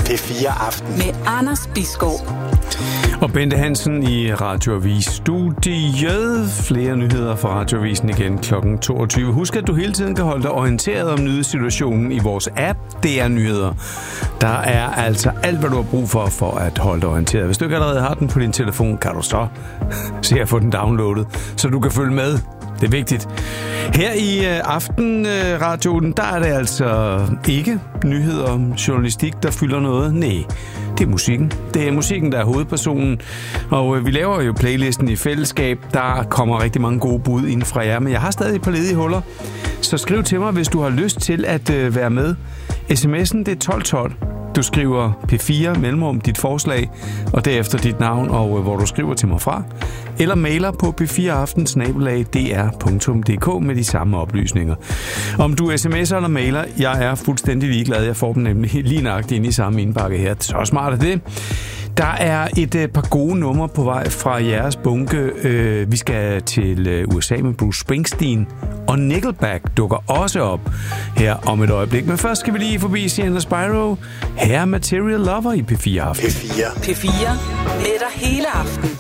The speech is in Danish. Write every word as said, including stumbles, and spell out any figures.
P fire Aften med Anders Bisgaard og Bente Hansen i Radioavis-studiet. Flere nyheder fra Radioavisen igen klokken toogtyve. Husk, at du hele tiden kan holde dig orienteret om nyhedssituationen i vores app. Det er nyheder. Der er altså alt, hvad du har brug for, for at holde dig orienteret. Hvis du ikke allerede har den på din telefon, kan du så se at få den downloadet, så du kan følge med. Det er vigtigt. Her i øh, Aftenradioen, der er det altså ikke nyheder om journalistik, der fylder noget. Nej, det er musikken. Det er musikken, der er hovedpersonen. Og øh, vi laver jo playlisten i fællesskab. Der kommer rigtig mange gode bud ind fra jer, men jeg har stadig et par ledige huller. Så skriv til mig, hvis du har lyst til at øh, være med. sms'en, det er tolv tolv. Du skriver P fire mellemrum dit forslag, og derefter dit navn og øh, hvor du skriver til mig fra. Eller mailer på p fire aften snabel-a d r punktum d k med de samme oplysninger. Om du sms'er eller mailer, jeg er fuldstændig ligeglad. Jeg får dem nemlig lige nøjagtigt ind i samme indbakke her. Så smart er det. Der er et øh, par gode numre på vej fra jeres bunke. Øh, vi skal til øh, U S A med Bruce Springsteen, og Nickelback dukker også op her om et øjeblik. Men først skal vi lige forbi Sienna Spyro. Her er Material Lover i P fire Aften. P fire. P fire med dig hele aften.